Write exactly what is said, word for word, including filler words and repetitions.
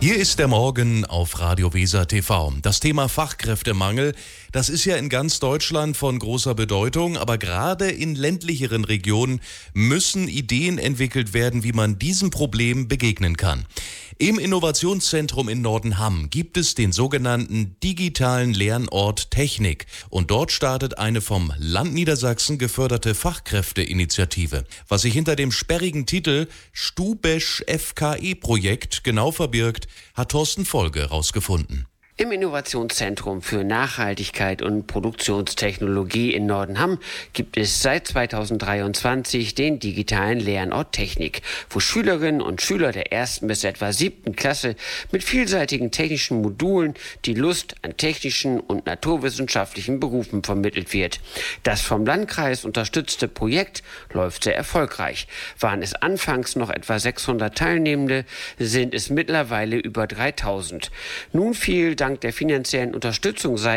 Hier ist der Morgen auf Radio Weser T V. Das Thema Fachkräftemangel, das ist ja in ganz Deutschland von großer Bedeutung, aber gerade in ländlicheren Regionen müssen Ideen entwickelt werden, wie man diesem Problem begegnen kann. Im Innovationszentrum in Nordenham gibt es den sogenannten digitalen Lernort Technik und dort startet eine vom Land Niedersachsen geförderte Fachkräfteinitiative. Was sich hinter dem sperrigen Titel Stubesch F K E-Projekt genau verbirgt, hat Thorsten Folge herausgefunden. Im Innovationszentrum für Nachhaltigkeit und Produktionstechnologie in Nordenham gibt es seit zweitausenddreiundzwanzig den digitalen Lernort Technik, wo Schülerinnen und Schüler der ersten bis etwa siebten Klasse mit vielseitigen technischen Modulen die Lust an technischen und naturwissenschaftlichen Berufen vermittelt wird. Das vom Landkreis unterstützte Projekt läuft sehr erfolgreich. Waren es anfangs noch etwa sechshundert Teilnehmende, sind es mittlerweile über dreitausend. Nun fiel dank der finanziellen Unterstützung